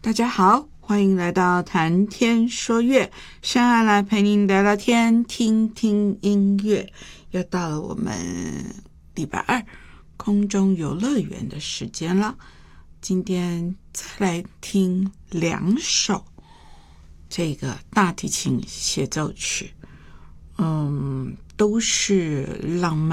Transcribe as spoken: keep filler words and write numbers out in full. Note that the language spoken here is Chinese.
大家好，欢迎来到谈天说乐，山爱来陪您聊聊天，听听音乐。又到了我们礼拜二空中游乐园的时间了。今天再来听两首这个大提琴协奏曲，嗯，都是浪漫